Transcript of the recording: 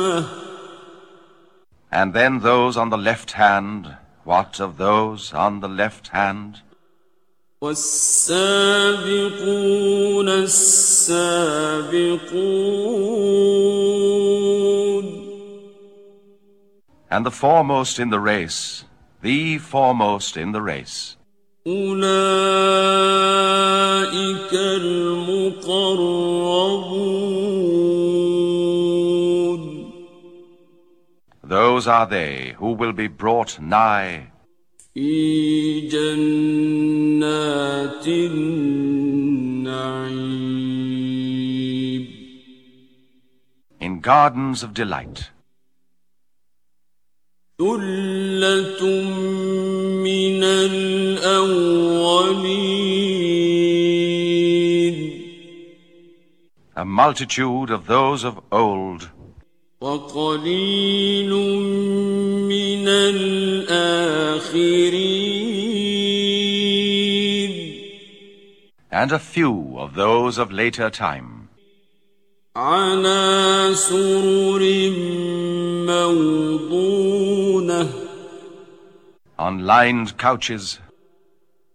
And then those on the left hand, what of those on the left hand? والسابقون السابقون And the foremost in the race, the foremost in the race. أولئك المقربون Those are they who will be brought nigh في جنات النعيم in gardens of delight. ثلة من الأولين A multitude of those of old, وقليل من الآخرين and a few of those of later time, على سرر موضونة on lined couches